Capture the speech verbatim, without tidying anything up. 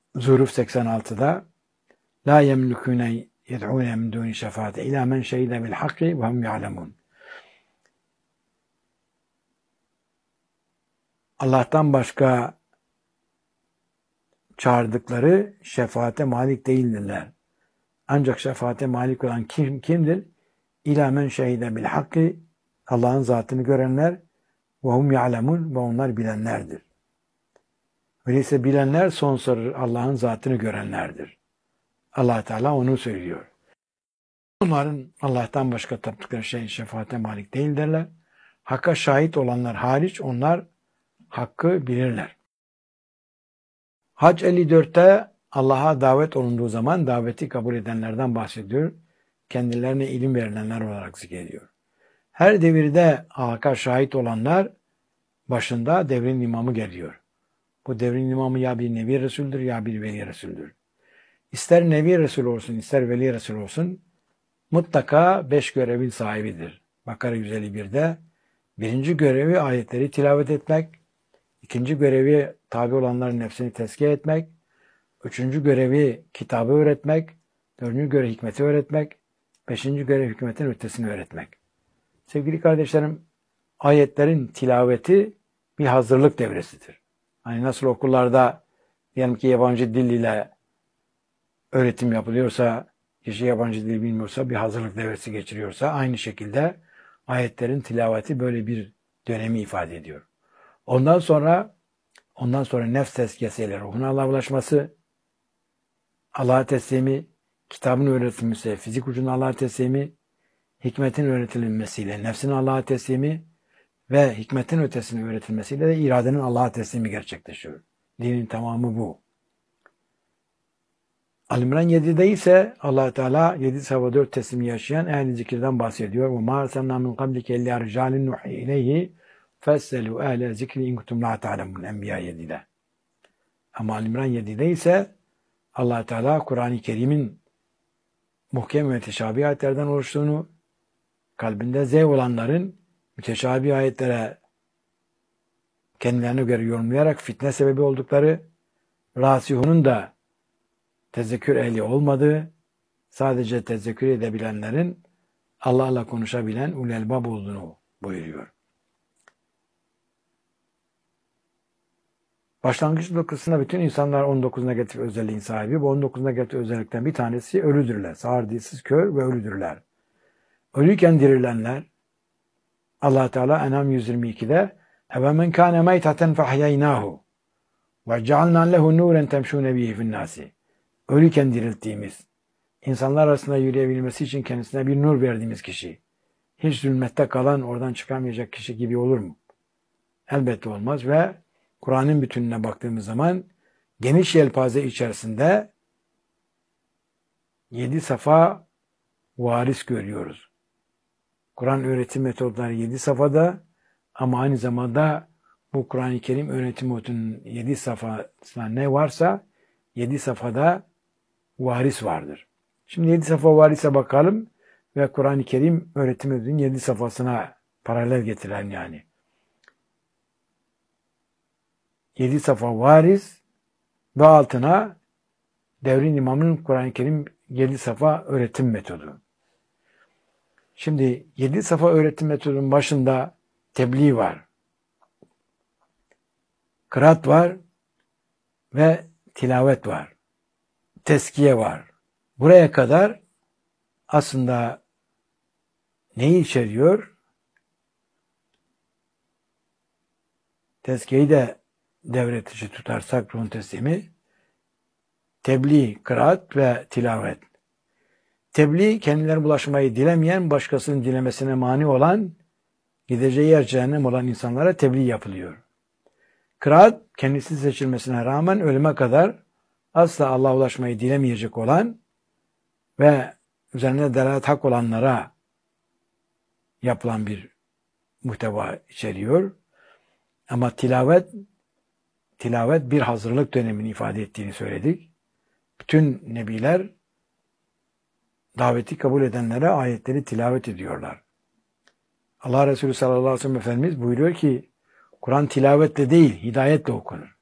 Zuhruf seksen altıda la yemlikune yed'une min duni şefaate ila men şehide bil hakki ve hum ya'lemun. Allah'tan başka çağırdıkları şefaate malik değildirler. Ancak şefaate malik olan kim kimdir? İlâ men şehide bil hakkı, Allah'ın zatını görenler ve hum ya'lemun, ve onlar bilenlerdir. Öyleyse bilenler son soru Allah'ın zatını görenlerdir. Allah Teala onu söylüyor. Onların Allah'tan başka taptıkları şey şefaate malik değildirler. Hakka şahit olanlar hariç onlar hakkı bilirler. Hac elli dörtte Allah'a davet olunduğu zaman daveti kabul edenlerden bahsediyor. Kendilerine ilim verilenler olarak zikrediyor. Her devirde hakka şahit olanlar başında devrin imamı geliyor. Bu devrin imamı ya bir Nebi Resul'dür ya bir Veli Resul'dür. İster Nebi Resul olsun ister Veli Resul olsun mutlaka beş görevin sahibidir. Bakara yüz elli birde birinci görevi ayetleri tilavet etmek, ikinci görevi tabi olanların nefsini tezkiye etmek, üçüncü görevi kitabı öğretmek, dördüncü görevi hikmeti öğretmek, beşinci görev hikmetin ötesini öğretmek. Sevgili kardeşlerim, ayetlerin tilaveti bir hazırlık devresidir. Hani nasıl okullarda diyelim ki yabancı dil ile öğretim yapılıyorsa, kişi yabancı dil bilmiyorsa bir hazırlık devresi geçiriyorsa aynı şekilde ayetlerin tilaveti böyle bir dönemi ifade ediyor. Ondan sonra ondan sonra nefs tezkiyesiyle ruhuna Allah'a ulaşması, Allah'a teslimi, kitabın öğretilmesi, fizik ucuna Allah'a teslimi, hikmetin öğretilmesiyle nefsin Allah'a teslimi ve hikmetin ötesinin öğretilmesiyle de iradenin Allah'a teslimi gerçekleşiyor. Dinin tamamı bu. Al-İmran yedide ise Allah Teala yedi sayfa dört teslimi yaşayan ehli zikirden bahsediyor. Ve ma arsalna min qablike illa rijalun nuhi ileyhi fesselu ehle zikri in kuntum la ta'lemun. Enbiya yedide. Ama Al-İmran yedide ise Allah Teala Kur'an-ı Kerim'in muhkem ve müteşabih ayetlerden oluştuğunu, kalbinde zevk olanların müteşabih ayetlere kendilerine göre yorumlayarak fitne sebebi oldukları, rasihunun da tezekkür ehli olmadığı, sadece tezekkür edebilenlerin Allah'la konuşabilen ulul elbab olduğunu buyuruyor. Başlangıç noktasında bütün insanlar on dokuz negatif özelliğin sahibi. Bu on dokuz negatif özellikten bir tanesi ölüdürler. Sağır, dilsiz, kör ve ölüdürler. Ölüyken dirilenler, Allah Teala En'am yüz yirmi ikide "Eve men kâne meytaten fahyaynâhu ve cealnâ lehu nûren temşûne bihi finnâsi." Ölüyken dirilttiğimiz, insanlar arasında yürüyebilmesi için kendisine bir nur verdiğimiz kişi, hiç zulmette kalan, oradan çıkamayacak kişi gibi olur mu? Elbette olmaz ve Kur'an'ın bütününe baktığımız zaman geniş yelpaze içerisinde yedi safa varis görüyoruz. Kur'an öğretim metodları yedi safhada ama aynı zamanda bu Kur'an-ı Kerim öğretim metodunun yedi safhasında ne varsa yedi safhada varis vardır. Şimdi yedi safa varise bakalım ve Kur'an-ı Kerim öğretim metodunun yedi safhasına paralel getiren yani. Yedi safa varis ve altına devrin imamının Kur'an-ı Kerim yedi safa öğretim metodu. Şimdi yedi safa öğretim metodunun başında tebliğ var. Kıraat var ve tilavet var. Teskiye var. Buraya kadar aslında neyi içeriyor? Teskiyeyi de devre dışı tutarsak ruhun teslimi, tebliğ, kıraat ve tilavet. Tebliğ, kendilerine bulaşmayı dilemeyen, başkasının dilemesine mani olan, gideceği yer cehennem olan insanlara tebliğ yapılıyor. Kıraat, kendisi seçilmesine rağmen ölüme kadar asla Allah'a ulaşmayı dilemeyecek olan ve üzerine delalet hak olanlara yapılan bir muhteva içeriyor. Ama tilavet, tilavet bir hazırlık dönemini ifade ettiğini söyledik. Bütün nebiler daveti kabul edenlere ayetleri tilavet ediyorlar. Allah Resulü sallallahu aleyhi ve sellem Efendimiz buyuruyor ki Kur'an tilavetle değil, hidayetle okunur.